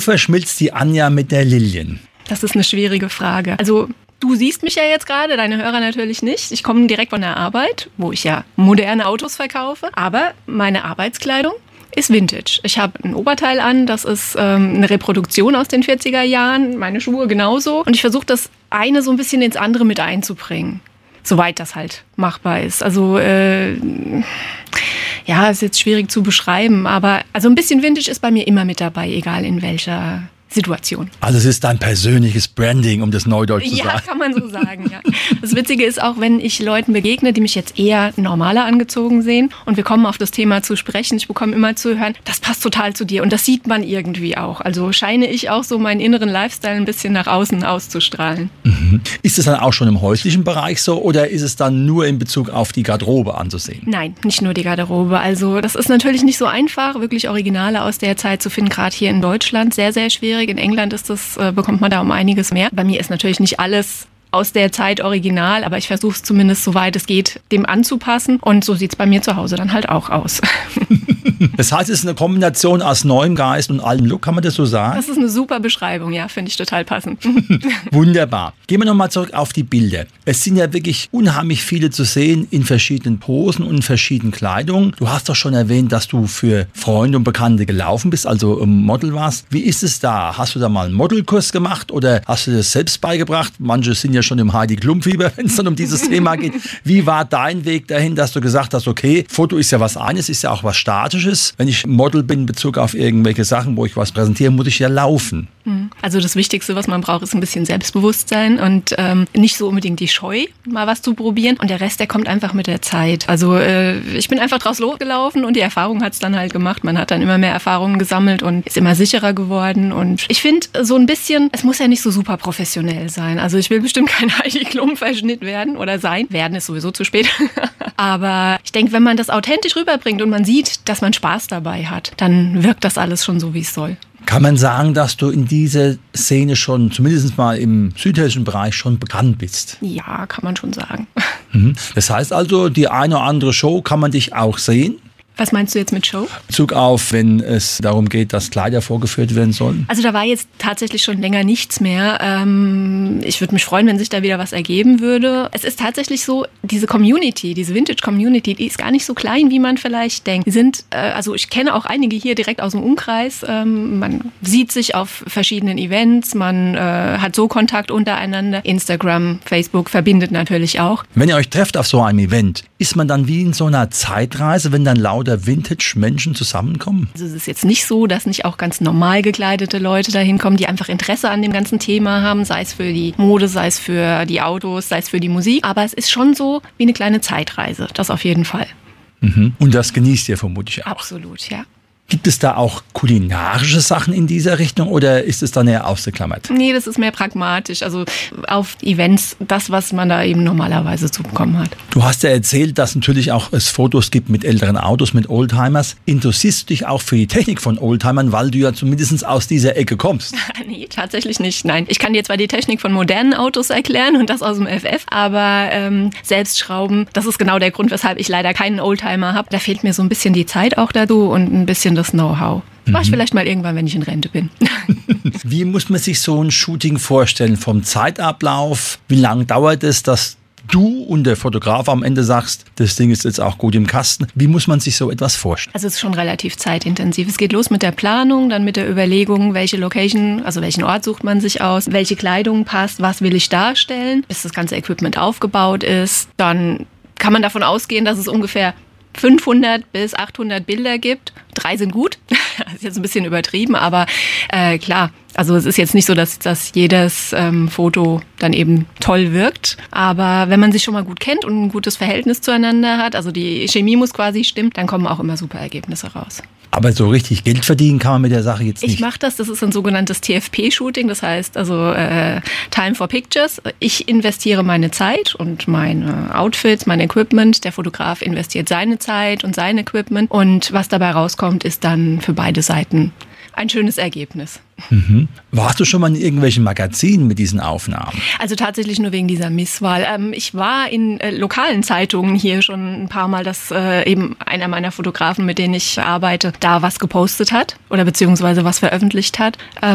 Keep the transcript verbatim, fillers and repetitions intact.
verschmilzt die Anja mit der Lilian? Das ist eine schwierige Frage. Also du siehst mich ja jetzt gerade, deine Hörer natürlich nicht. Ich komme direkt von der Arbeit, wo ich ja moderne Autos verkaufe. Aber meine Arbeitskleidung ist Vintage. Ich habe ein Oberteil an, das ist ähm, eine Reproduktion aus den vierziger Jahren, meine Schuhe genauso. Und ich versuche das eine so ein bisschen ins andere mit einzubringen, soweit das halt machbar ist. Also äh, ja, ist jetzt schwierig zu beschreiben, aber also ein bisschen Vintage ist bei mir immer mit dabei, egal in welcher Situation. Also es ist dein persönliches Branding, um das Neudeutsch zu ja, sagen. Ja, kann man so sagen, ja. Das Witzige ist auch, wenn ich Leuten begegne, die mich jetzt eher normaler angezogen sehen und wir kommen auf das Thema zu sprechen, ich bekomme immer zu hören, das passt total zu dir und das sieht man irgendwie auch. Also scheine ich auch so meinen inneren Lifestyle ein bisschen nach außen auszustrahlen. Mhm. Ist es dann auch schon im häuslichen Bereich so oder ist es dann nur in Bezug auf die Garderobe anzusehen? Nein, nicht nur die Garderobe. Also das ist natürlich nicht so einfach, wirklich Originale aus der Zeit zu finden, gerade hier in Deutschland, sehr, sehr schwierig. In England ist das, äh, bekommt man da um einiges mehr. Bei mir ist natürlich nicht alles aus der Zeit original, aber ich versuche es zumindest, soweit es geht, dem anzupassen. Und so sieht es bei mir zu Hause dann halt auch aus. Das heißt, es ist eine Kombination aus neuem Geist und altem Look, kann man das so sagen? Das ist eine super Beschreibung, ja, finde ich total passend. Wunderbar. Gehen wir nochmal zurück auf die Bilder. Es sind ja wirklich unheimlich viele zu sehen in verschiedenen Posen und in verschiedenen Kleidungen. Du hast doch schon erwähnt, dass du für Freunde und Bekannte gelaufen bist, also Model warst. Wie ist es da? Hast du da mal einen Modelkurs gemacht oder hast du das selbst beigebracht? Manche sind ja schon im Heidi Klum-Fieber, wenn es dann um dieses Thema geht. Wie war dein Weg dahin, dass du gesagt hast, okay, Foto ist ja was eines, ist ja auch was Statisches. Wenn ich Model bin in Bezug auf irgendwelche Sachen, wo ich was präsentiere, muss ich ja laufen. Also das Wichtigste, was man braucht, ist ein bisschen Selbstbewusstsein und ähm, nicht so unbedingt die Scheu, mal was zu probieren. Und der Rest, der kommt einfach mit der Zeit. Also äh, ich bin einfach draus losgelaufen und die Erfahrung hat es dann halt gemacht. Man hat dann immer mehr Erfahrungen gesammelt und ist immer sicherer geworden. Und ich finde so ein bisschen, es muss ja nicht so super professionell sein. Also ich will bestimmt kein Heidi Klum-Verschnitt werden oder sein. Werden ist sowieso zu spät. Aber ich denke, wenn man das authentisch rüberbringt und man sieht, dass man Spaß dabei hat, dann wirkt das alles schon so, wie es soll. Kann man sagen, dass du in dieser Szene schon, zumindest mal im südhessischen Bereich, schon bekannt bist? Ja, kann man schon sagen. Das heißt also, die eine oder andere Show kann man dich auch sehen? Was meinst du jetzt mit Show? Bezug auf, wenn es darum geht, dass Kleider vorgeführt werden sollen? Also da war jetzt tatsächlich schon länger nichts mehr. Ähm, ich würde mich freuen, wenn sich da wieder was ergeben würde. Es ist tatsächlich so, diese Community, diese Vintage-Community, die ist gar nicht so klein, wie man vielleicht denkt. Die sind, äh, also ich kenne auch einige hier direkt aus dem Umkreis. Ähm, man sieht sich auf verschiedenen Events, man äh, hat so Kontakt untereinander. Instagram, Facebook verbindet natürlich auch. Wenn ihr euch trefft auf so einem Event, ist man dann wie in so einer Zeitreise, wenn dann lauter Vintage-Menschen zusammenkommen? Also es ist jetzt nicht so, dass nicht auch ganz normal gekleidete Leute dahin kommen, die einfach Interesse an dem ganzen Thema haben, sei es für die Mode, sei es für die Autos, sei es für die Musik. Aber es ist schon so wie eine kleine Zeitreise, das auf jeden Fall. Mhm. Und das genießt ihr vermutlich auch? Absolut, ja. Gibt es da auch kulinarische Sachen in dieser Richtung oder ist es dann eher ausgeklammert? Nee, das ist mehr pragmatisch. Also auf Events, das, was man da eben normalerweise zu bekommen hat. Du hast ja erzählt, dass natürlich auch es Fotos gibt mit älteren Autos, mit Oldtimers. Interessierst du dich auch für die Technik von Oldtimern, weil du ja zumindest aus dieser Ecke kommst? Nee, tatsächlich nicht. Nein, ich kann dir zwar die Technik von modernen Autos erklären und das aus dem F F, aber ähm, selbst schrauben, das ist genau der Grund, weshalb ich leider keinen Oldtimer habe. Da fehlt mir so ein bisschen die Zeit auch dazu und ein bisschen das Know-how. Mach ich vielleicht mal irgendwann, wenn ich in Rente bin. Wie muss man sich so ein Shooting vorstellen? Vom Zeitablauf? Wie lange dauert es, dass du und der Fotograf am Ende sagst, das Ding ist jetzt auch gut im Kasten? Wie muss man sich so etwas vorstellen? Also es ist schon relativ zeitintensiv. Es geht los mit der Planung, dann mit der Überlegung, welche Location, also welchen Ort sucht man sich aus, welche Kleidung passt, was will ich darstellen, bis das ganze Equipment aufgebaut ist. Dann kann man davon ausgehen, dass es ungefähr fünfhundert bis achthundert Bilder gibt. Drei sind gut. Das ist jetzt ein bisschen übertrieben, aber äh, klar. Also es ist jetzt nicht so, dass, dass jedes ähm, Foto dann eben toll wirkt. Aber wenn man sich schon mal gut kennt und ein gutes Verhältnis zueinander hat, also die Chemie muss quasi stimmen, dann kommen auch immer super Ergebnisse raus. Aber so richtig Geld verdienen kann man mit der Sache jetzt nicht. Ich mache das, das ist ein sogenanntes T F P-Shooting, das heißt also äh, Time for Pictures. Ich investiere meine Zeit und meine Outfits, mein Equipment. Der Fotograf investiert seine Zeit und sein Equipment. Und was dabei rauskommt, ist dann für beide Seiten ein schönes Ergebnis. Mhm. Warst du schon mal in irgendwelchen Magazinen mit diesen Aufnahmen? Also tatsächlich nur wegen dieser Misswahl. Ähm, ich war in äh, lokalen Zeitungen hier schon ein paar Mal, dass äh, eben einer meiner Fotografen, mit denen ich arbeite, da was gepostet hat oder beziehungsweise was veröffentlicht hat. Ähm,